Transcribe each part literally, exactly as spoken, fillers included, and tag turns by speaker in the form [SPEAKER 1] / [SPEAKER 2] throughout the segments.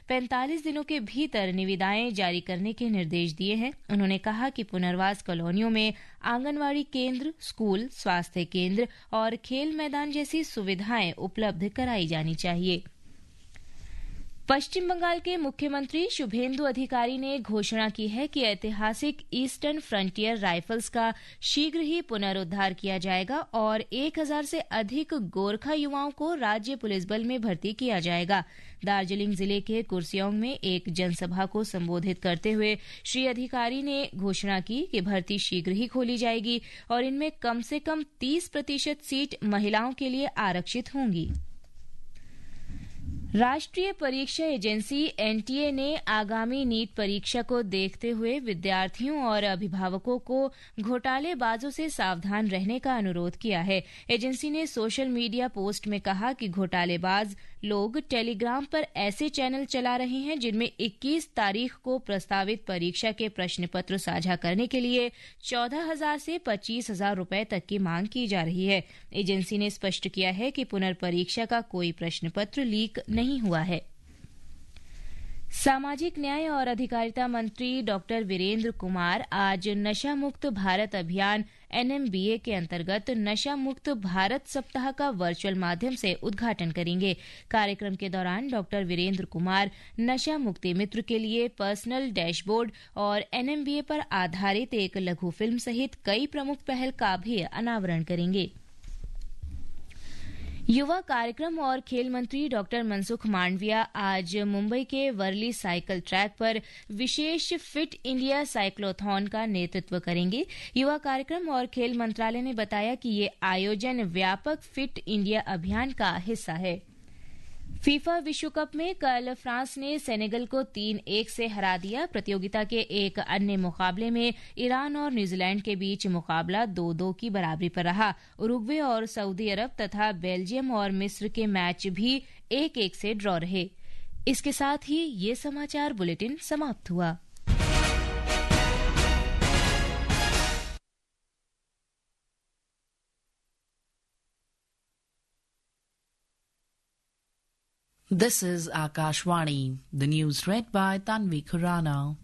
[SPEAKER 1] पैंतालीस दिनों के भीतर निविदाएं जारी करने के निर्देश दिए हैं। उन्होंने कहा कि पुनर्वास कॉलोनियों में आंगनवाड़ी केंद्र, स्कूल, स्वास्थ्य केंद्र और खेल मैदान जैसी सुविधाएं उपलब्ध कराई जानी चाहिए। पश्चिम बंगाल के मुख्यमंत्री शुभेंदु अधिकारी ने घोषणा की है कि ऐतिहासिक ईस्टर्न फ्रंटियर राइफल्स का शीघ्र ही पुनरुद्धार किया जाएगा और एक हज़ार से अधिक गोरखा युवाओं को राज्य पुलिस बल में भर्ती किया जाएगा। दार्जिलिंग जिले के कुर्सियोंग में एक जनसभा को संबोधित करते हुए श्री अधिकारी ने घोषणा की कि भर्ती शीघ्र ही खोली जाएगी और इनमें कम से कम तीस प्रतिशत सीट महिलाओं के लिए आरक्षित होंगी। राष्ट्रीय परीक्षा एजेंसी एनटीए ने आगामी नीट परीक्षा को देखते हुए विद्यार्थियों और अभिभावकों को घोटालेबाजों से सावधान रहने का अनुरोध किया है। एजेंसी ने सोशल मीडिया पोस्ट में कहा कि घोटालेबाज लोग टेलीग्राम पर ऐसे चैनल चला रहे हैं जिनमें इक्कीस तारीख को प्रस्तावित परीक्षा के प्रश्न पत्र साझा करने के लिए चौदह हजार से पच्चीस हजार रूपये तक की मांग की जा रही है। एजेंसी ने स्पष्ट किया है कि पुनर्परीक्षा का कोई प्रश्न पत्र लीक नहीं हुआ है। सामाजिक न्याय और अधिकारिता मंत्री डॉक्टर वीरेंद्र कुमार आज नशा मुक्त भारत अभियान एनएमबीए के अंतर्गत नशा मुक्त भारत सप्ताह का वर्चुअल माध्यम से उद्घाटन करेंगे। कार्यक्रम के दौरान डॉक्टर वीरेंद्र कुमार नशा मुक्ति मित्र के लिए पर्सनल डैशबोर्ड और एनएमबीए पर आधारित एक लघु फिल्म सहित कई प्रमुख पहल का भी अनावरण करेंगे। युवा कार्यक्रम और खेल मंत्री डॉक्टर मनसुख मांडविया आज मुंबई के वर्ली साइकिल ट्रैक पर विशेष फिट इंडिया साइक्लोथॉन का नेतृत्व करेंगे। युवा कार्यक्रम और खेल मंत्रालय ने बताया कि ये आयोजन व्यापक फिट इंडिया अभियान का हिस्सा है। फीफा विश्व कप में कल फ्रांस ने सेनेगल को तीन एक से हरा दिया। प्रतियोगिता के एक अन्य मुकाबले में ईरान और न्यूजीलैंड के बीच मुकाबला दो दो की बराबरी पर रहा। उरुग्वे और सऊदी अरब तथा बेल्जियम और मिस्र के मैच भी एक एक से ड्रॉ रहे। इसके साथ ही ये समाचार बुलेटिन समाप्त हुआ।
[SPEAKER 2] This is Akashvani. The news read by Tanvi Khurana.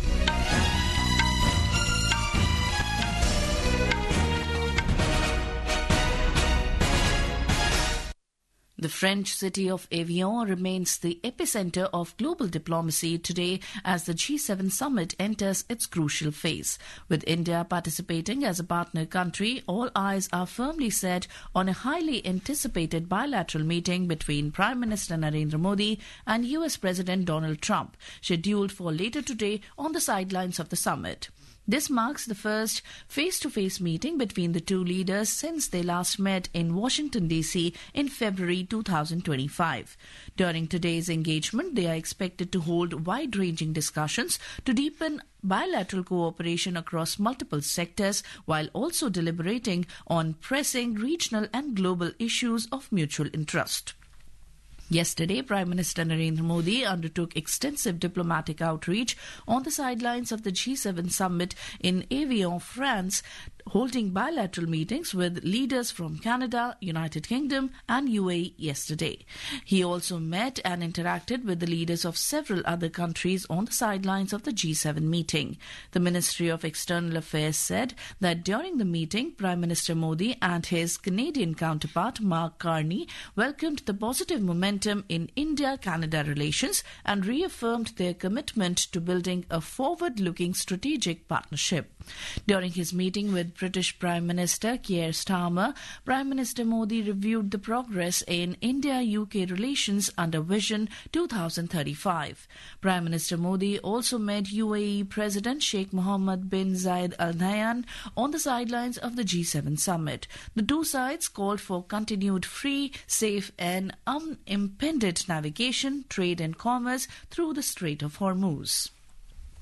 [SPEAKER 2] The French city of Evian remains the epicenter of global diplomacy today as the G seven summit enters its crucial phase. With India participating as a partner country, all eyes are firmly set on a highly anticipated bilateral meeting between Prime Minister Narendra Modi and U S President Donald Trump, scheduled for later today on the sidelines of the summit. This marks the first face-to-face meeting between the two leaders since they last met in Washington, D C in February two thousand twenty-five. During today's engagement, they are expected to hold wide-ranging discussions to deepen bilateral cooperation across multiple sectors while also deliberating on pressing regional and global issues of mutual interest. Yesterday, Prime Minister Narendra Modi undertook extensive diplomatic outreach on the sidelines of the G seven summit in Evian, France, holding bilateral meetings with leaders from Canada, United Kingdom and U A E yesterday. He also met and interacted with the leaders of several other countries on the sidelines of the G seven meeting. The Ministry of External Affairs said that during the meeting, Prime Minister Modi and his Canadian counterpart Mark Carney welcomed the positive momentum in India-Canada relations and reaffirmed their commitment to building a forward-looking strategic partnership. During his meeting with British Prime Minister Keir Starmer, Prime Minister Modi reviewed the progress in India-U K relations under Vision twenty thirty-five. Prime Minister Modi also met U A E President Sheikh Mohammed bin Zayed Al Nahyan on the sidelines of the G seven summit. The two sides called for continued free, safe and unimpeded navigation, trade and commerce through the Strait of Hormuz.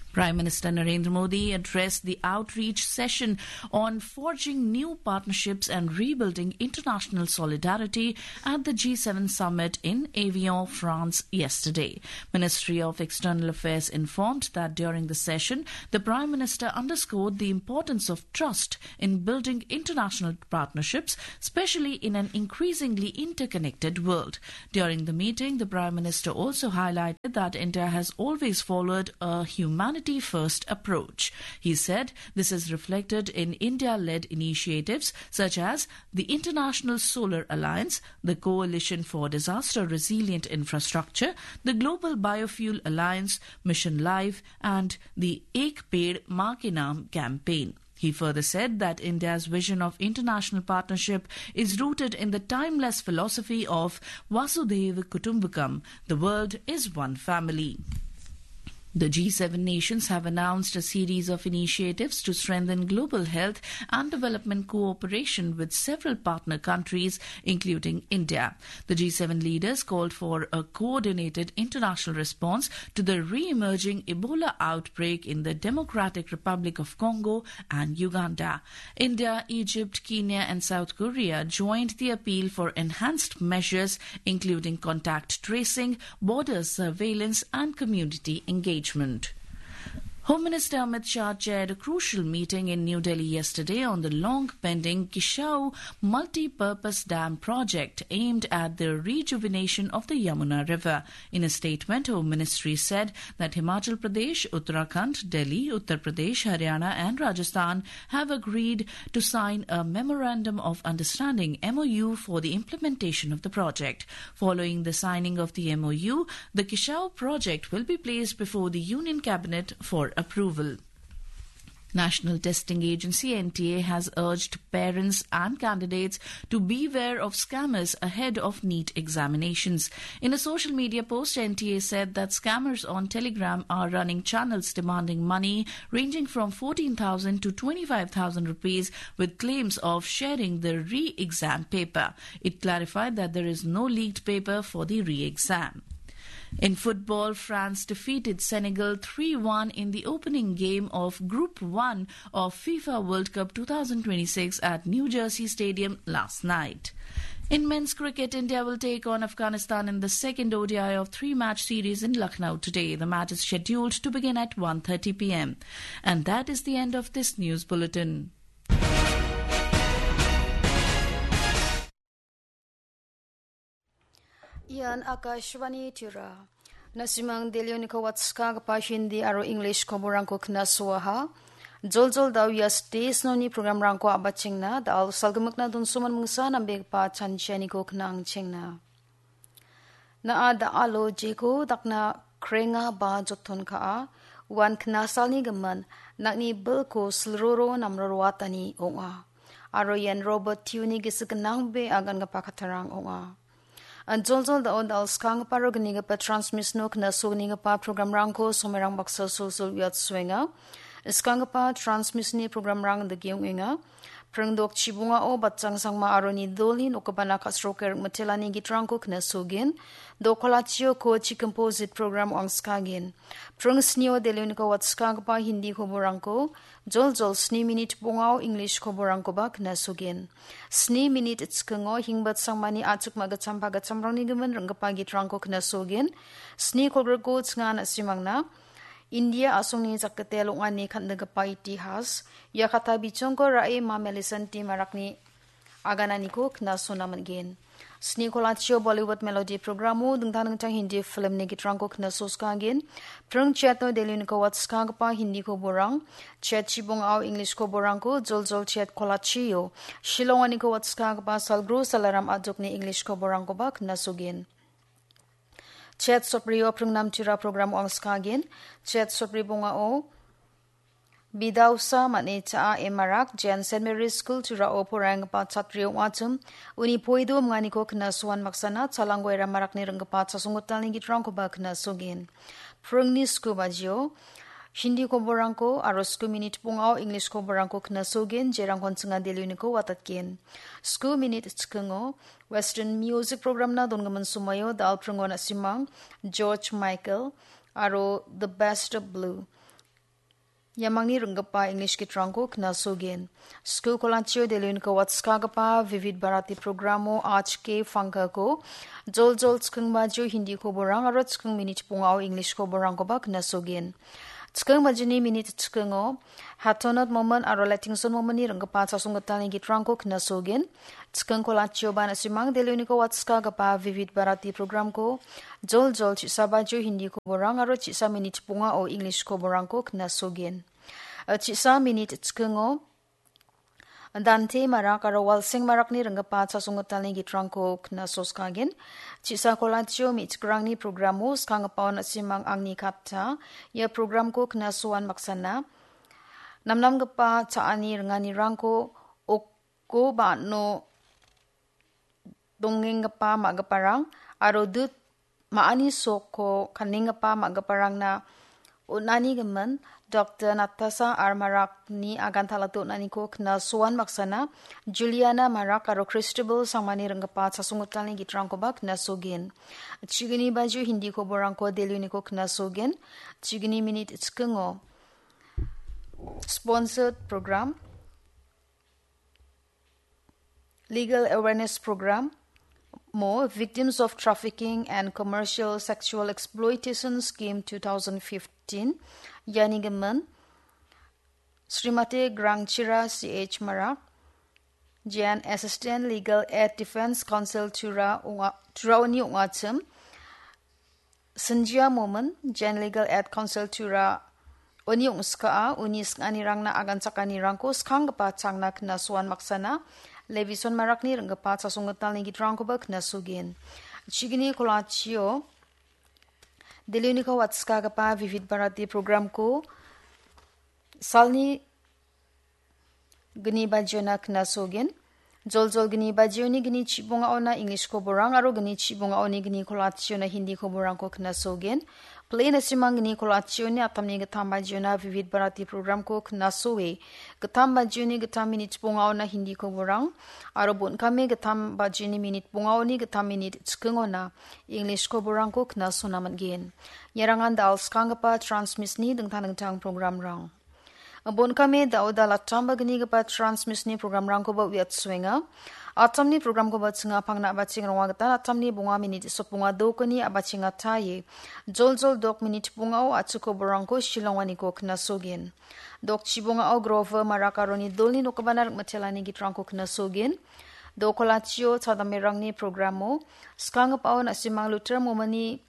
[SPEAKER 2] Prime Minister Narendra Modi addressed the outreach session on forging new partnerships and rebuilding international solidarity at the G seven summit in Evian, France yesterday. Ministry of External Affairs informed that during the session, the Prime Minister underscored the importance of trust in building international partnerships, especially in an increasingly interconnected world. During the meeting, the Prime Minister also highlighted that India has always followed a humanitarian first approach. He said this is reflected in India-led initiatives such as the International Solar Alliance, the Coalition for Disaster Resilient Infrastructure, the Global Biofuel Alliance, Mission Life, and the Ek Ped Maa Ke Naam campaign. He further said that India's vision of international partnership is rooted in the timeless philosophy of Vasudhaiva Kutumbakam, the world is one family. The G seven nations have announced a series of initiatives to strengthen global health and development cooperation with several partner countries, including India. The G seven leaders called for a coordinated international response to the re-emerging Ebola outbreak in the Democratic Republic of Congo and Uganda. India, Egypt, Kenya and South Korea joined the appeal for enhanced measures, including contact tracing, border surveillance and community engagement. Home Minister Amit Shah chaired a crucial meeting in New Delhi yesterday on the long-pending Kishau multi-purpose dam project aimed at the rejuvenation of the Yamuna River. In a statement, Home Ministry said that Himachal Pradesh, Uttarakhand, Delhi, Uttar Pradesh, Haryana and Rajasthan have agreed to sign a Memorandum of Understanding M O U for the implementation of the project. Following the signing of the M O U, the Kishau project will be placed before the Union Cabinet for approval. National Testing Agency N T A has urged parents and candidates to beware of scammers ahead of NEET examinations. In a social media post, N T A said that scammers on Telegram are running channels demanding money ranging from fourteen thousand to twenty-five thousand rupees with claims of sharing the re-exam paper. It clarified that there is no leaked paper for the re-exam. In football, France defeated Senegal three one in the opening game of Group one of FIFA World Cup twenty twenty-six at New Jersey Stadium last night. In men's cricket, India will take on Afghanistan in the second O D I of three-match series in Lucknow today. The match is scheduled to begin at one thirty p m And that is the end of this news bulletin.
[SPEAKER 3] Ian Akashwani Tira Nasimang Delionika Watska pa Hindi aro English koborangko knaswaha Joljol daw yas days no ni program rangko abachingna dal salgamak na dun suman mungsa na beg pa chanchani ko knang chingna na ada alo jeko dakna krenga ba joton ka wan knasal ni gaman nakni belko slroro namrorwatani onga aro yan Robert Tuni gisgnang be agan ga pakatarang onga An joljol da on al skang parogniga pa transmis nok na sogniga pa program rangko somerang baksa social yat swinga skang pa transmis ni program rang da gyunga prangdok chibunga o batchang sangma aroni dolin okabana kasroker matelani gitrangko kna sogin do kolachio ko chi composite program ong skagin prang snio deluniko wat skang pa hindi khoborangko jol jol sni minute bungao English khoborangko ba kna sogin sni minute itskango hingbat sangmani achuk maga champa ga chamrangni gumen rangpa gitrangko kna sogin sni khoborgo chngana simangna India asongni jakate longani khandaga pa itihas yakata bichongko rae mamelisan ti marakni aganani ko khna sonaman gen sni kolachio Bollywood melody programu dungtang dungtang Hindi film ni gitrangko khna soska gen prang chato delin ko watska pa Hindi ko borang chat chibong au English ko borang ko joljol chat kolachio shilongani ko watska pa salgro salaram ajok ni English ko borang ko ba khna sogen Chat Soprio Prangnam Tira program ong skagin Chat Sopri bunga o Bidausa mani cha emarak Jan Saint Mary's School Tira o porang pa chatrio watum uni poido mngani ko kna suan maksana chalangoi ramarak ni rangpa chasungutal ni gitrang ko ba kna sugin Prungni sku bajio Hindi ko borangko aro sku minute pungao English ko borangko kna sugin jerang konsunga deluniko watatkin Sku minute tskungo Western music program na don gaman sumayo dal prungo na simang George Michael aro The Best of Blue Yamangni renggapa English kitrangko kena sogin. School kolancio delun ko watska gapa vivid Bharati programo आज के फंका को जोल जोल चकंग बाजो हिंदी को बोरांग और चकंग minute पुंगाओ English को बोरांग को बाक न सोगेन चकंग बाजनी मिनिट चकंगो हाथोनत मोमेंट और लेटिंगसन मोमेंट नि रंगपा चासुंगतानि गिट्रांग को न सोगेन चकंग कोलाचियो बान सिमांग देलुनि को watska गपा विविध Bharati program को जोल जोल चिसा बाजो हिंदी को बोरांग और चिसा मिनिट पुंगाओ इंग्लिश को बोरांग को न Sogen चिसा minute चकंगो Dante marak aro walsing marak ni renggapa casungutal ni gitrangko kena soskagen. Cisa kolatio mit grang ni programo skangapao na simang ang ni kapta. Ya program ko kena suan maksana. Namnam gapa caani rengani rangko okko ba no dongeng gapa magaparang. Aro dut maani soko kaning gapa magaparang na unani gemen. Doctor Natasha R. Marak ni agan talato nani ko kena suan maksana Juliana Marak aro Christabel sangmani renggapa casungutal ni gitrang ko ba kena sogin. Chigini baju hindi ko borang ko deluni ko kena sogin. Chigini minute chkengo. Sponsored program. Legal awareness program. More victims of trafficking and commercial sexual exploitation scheme twenty fifteen. Yani gemen Srimati Grangchira C H Marak Jan Assistant Legal Aid Defense Counsel Tura Turauni Ungacem Sanjia Momen Jan Legal Aid Counsel Tura Oni Ungska Unis Anirang na agan sakani rangko skang gapa changna kena suan maksana Levison Marak ni renggapa casungutal ni gitrangko ba kena sugin Chigini kolachio Deluni ko watska gapa vivid Bharati program ko salni gni bajona kena sogin jol jol gni bajoni gni chibunga ona English ko borang aro gni chibunga oni gni kolatio na Hindi ko borang ko kena sogin plain asimang gni kolatio ni atamni gatam bajona vivid Bharati program ko kena sowe gatam bajoni gatam minit chibunga ona Hindi ko borang aro bon kame gatam bajoni minit bunga oni gatam minit chkengona English ko borang ko kena sonamat gen yarangan dal skangapa transmiss ni dengtang dengtang program rang Bon kami daw dala tamba gani gapa transmiss ni program rang ko ba wiat swinga atam ni program ko ba tsinga pangna ba tsing rawa gata atam ni bunga minit so punga do ko ni aba tsinga taye jol jol dok minit punga o atsuko borang ko shilongwani ko kna sogin dok chibunga o grover marakaroni dolni no kabanar machelani gitrang ko kna sogin do kolachio chadamerang ni programo skang pa na simang lutra momani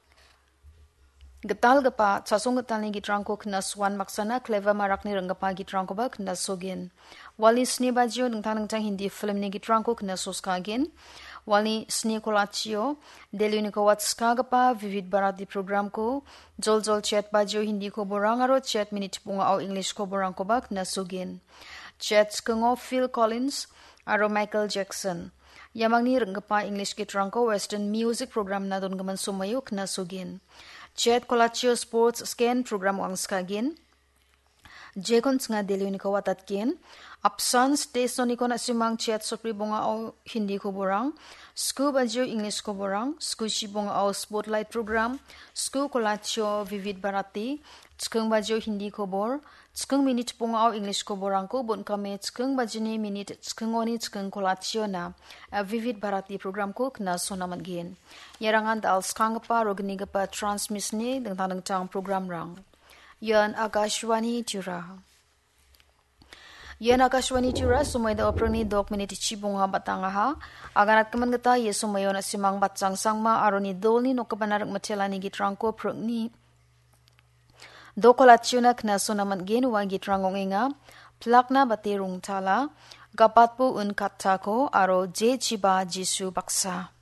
[SPEAKER 3] Getal gapa chasung getal ni gitrang ko kena suan maksana clever marak ni renggapa gitrang ko ba kena sogin. Wali sni bajio dengtang dengtang Hindi film ni gitrang ko kena soskagin. Wali sni kolachio deluni ko watska gapa vivid Bharati program ko jol jol chat bajio Hindi ko borang aro chat minute punga au English ko borang ko ba kena sogin. Chat skengo Phil Collins aro Michael Jackson. Yamang ni renggapa English gitrang ko Western music program na don gaman sumayo kena sogin. Chat kolachio sports scan program wang skagin. Jekon tsinga deluni ko watat kin. Apsan station ko na simang chat sopri bunga o Hindi ko borang. School bajio English ko borang. School si bunga o spotlight program. School kolachio vivid Bharati. Tskung bajio Hindi ko bor. Tskung minute bunga o English ko borang ko bon kame tskung bajini minute tskung oni tskung kolachio na vivid Bharati program ko kena sonamat gin. Yarangan dal skang pa rogni gapa transmiss ni dengtang dengtang program rang. Yan Akashwani Tura. Yan Akashwani Tura sumay da oprang ni dok minute chibunga batanga ha. Aganat kaman gata ye sumayo na simang batsang sangma aroni dol ni no kabanar matela ni gitrang ko prang ni. Do kolachio na kena sonamat gin wang gitrang ong inga. Plak na batirung tala. Gapat po un katta ko aro je chiba jisu baksa.